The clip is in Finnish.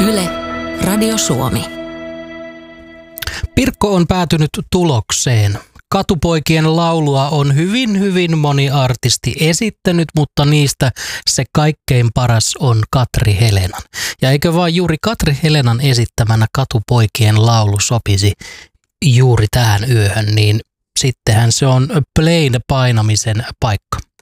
Yle, Radio Suomi. Pirkko on päätynyt tulokseen. Katupoikien laulua on hyvin moni artisti esittänyt, mutta niistä se kaikkein paras on Katri Helenan. Ja eikö vaan juuri Katri Helenan esittämänä Katupoikien laulu sopisi juuri tähän yöhön, niin sittenhän se on playn painamisen paikka.